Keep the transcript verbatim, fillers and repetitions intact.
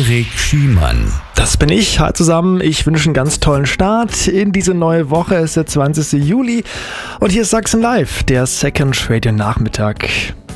Erik Schiemann. Das bin ich. Hi zusammen. Ich wünsche einen ganz tollen Start in diese neue Woche. Es ist der zwanzigste Juli und hier ist Sachsen Live, der Second Radio Nachmittag.